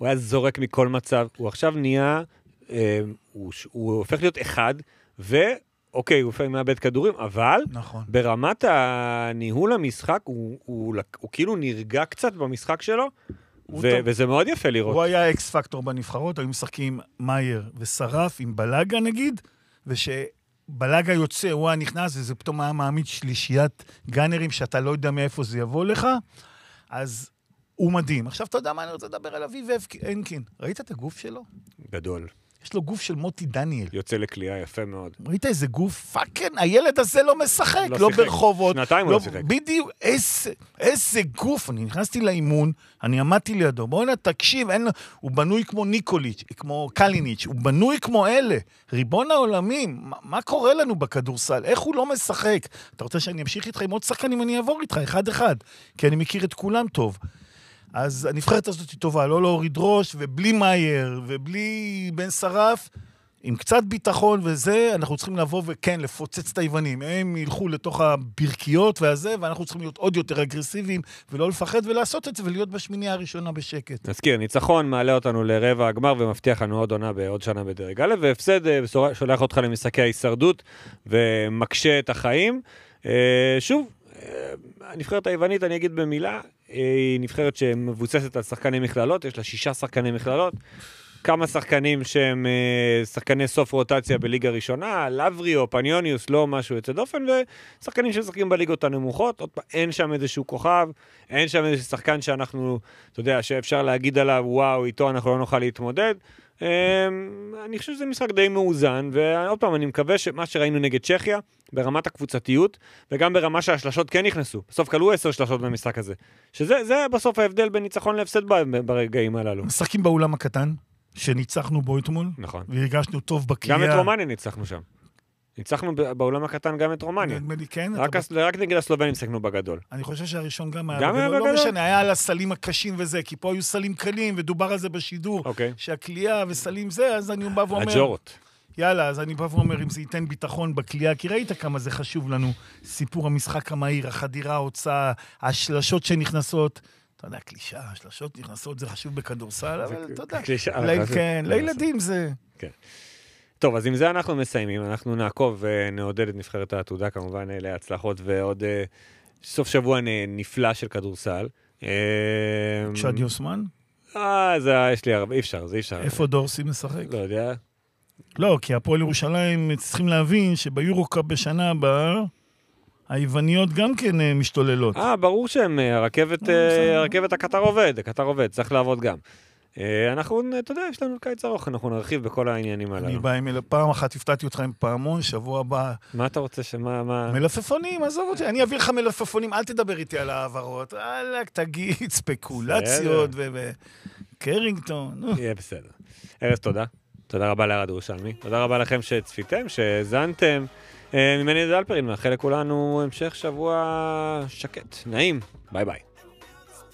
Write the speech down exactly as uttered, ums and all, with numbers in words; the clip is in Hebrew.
הוא היה זורק מכל מצב, הוא עכשיו נהיה, אה, הוא, הוא הופך להיות אחד, ואוקיי, הוא הופך מאבד כדורים, אבל נכון. ברמת הניהול המשחק, הוא, הוא, הוא, הוא כאילו נרגע קצת במשחק שלו, ו- וזה מאוד יפה לראות. הוא היה אקס פקטור בנבחרות, היו משחקים מאייר ושרף עם בלגה נגיד, ושבלגה יוצא, הוא היה נכנס, וזה פתאום היה מעמיד שלישיית גאנרים, שאתה לא יודע מאיפה זה יבוא לך, אז הוא מדהים. עכשיו אתה יודע מה אני רוצה לדבר על אביב הנקין. ראית את הגוף שלו? גדול. יש לו גוף של מוטי דניאל. יוצא לקליעה, יפה מאוד. ראית איזה גוף? פאקן, הילד הזה לא משחק, לא, לא שיחק. ברחובות. שנתיים הוא לא, לא שיחק. בדיוק, איזה, איזה גוף. אני נכנסתי לאימון, אני עמדתי לידו. בואו נה, תקשיב, אין, הוא בנוי כמו ניקוליץ', כמו קליניץ', הוא בנוי כמו אלה. ריבון העולמים, מה, מה קורה לנו בכדורסל? איך הוא לא משחק? אתה רוצה שאני אמשיך איתך עם עוד שחקנים, אני אעבור איתך, אחד אחד. כי אני מכיר את כולם טוב. אז הנבחרת הזאת היא טובה, לא להוריד ראש, ובלי מאייר, ובלי בן שרף, עם קצת ביטחון וזה, אנחנו צריכים לבוא וכן, לפוצץ את היוונים. הם ילכו לתוך הברכיות והזה, ואנחנו צריכים להיות עוד יותר אגרסיביים, ולא לפחד ולעשות את זה, ולהיות בשמינייה הראשונה בשקט. נזכיר, ניצחון מעלה אותנו לרבע הגמר, ומבטיח לנו עוד עונה בעוד שנה בדרג א', והפסד שולח אותך למשחקי ההישרדות, ומקשה את החיים. שוב, הנבחרת היוונית, אני אגיד במילה, היא נבחרת שמבוססת על שחקני מכללות, יש לה שישה שחקני מכללות, כמה שחקנים שהם שחקני סוף רוטציה בליגה ראשונה, לבריו, פניוניוס, לא משהו יוצא דופן, ושחקנים שמשחקים בליגות הנמוכות, עוד פעם, אין שם איזשהו כוכב, אין שם איזשהו שחקן שאנחנו, אתה יודע, שאפשר להגיד עליו, וואו, איתו אנחנו לא נוכל להתמודד. אני חושב שזה משחק די מאוזן, ועוד פעם, אני מקווה שמה שראינו נגד צ'כיה, ברמת הקבוצתיות, וגם ברמה שהשלשות כן נכנסו. בסוף קלו עשר שלשות במשחק הזה. שזה זה בסוף ההבדל בין ניצחון להפסד ברגעים הללו. משחקים באולם הקטן, שניצחנו בו אתמול. נכון. והרגשנו טוב בקליעה. גם את רומניה ניצחנו שם. ניצחנו באולם הקטן גם את רומניה. נדמה לי כן. רק, אתה... רק נגד הסלובנים שיחקנו בגדול. אני חושב שהראשון גם היה גם בגדול. היה בגדול. לא משנה, היה על הסלים הקשים וזה, כי פה היו סלים קלים, ודובר על זה בשידור. אוקיי. שהקליעה וסלים זה, אז אני בא ואומר... הג'ורות. יאללה, אז אני בא ואומר, אם זה ייתן ביטחון בקליעה, כי ראית כמה זה חשוב לנו, סיפור המשחק המהיר, החדירה, ההוצאה, השלשות שנכנסות, אתה יודע, קלישה, השלשות נכנסות, זה חשוב בכדורסל, אבל אתה יודע, כן, לילדים זה... כן. טוב, אז עם זה אנחנו מסיימים, אנחנו נעקוב ונעודד את נבחרת העתודה, כמובן להצלחות ועוד סוף שבוע נפלא של כדורסל. צ'אדי אוסמן? אה, זה יש לי הרבה, אי אפשר, זה אי אפשר. איפה דורסי משחק? לא יודע. לא, כי הפועל ירושלים צריכים להבין שביורוקאפ בשנה הבאה, היווניות גם כן משתוללות. אה, ברור שהם, הרכבת, הרכבת הקטר עובד, הקטר עובד, צריך לעבוד גם. אנחנו, אתה יודע, יש לנו קיץ ארוך, אנחנו נרחיב בכל העניינים הללו. אני בא עם אלה, פעם אחת הפתעתי אותך עם פעמון, שבוע הבא... מה אתה רוצה שמה... מה... מלפפונים, עזוב אותי, אני אביא לך מלפפונים, אל תדבר איתי על העברות, אלק, תגיד, ספקולציות וקרינגטון. יהיה בסדר. ארז, תודה. תודה רבה לארד ירושלמי. תודה רבה לכם שצפיתם, שזנתם. ממני דלפרין, מאחל לכולנו המשך שבוע שקט, נעים. ביי ביי.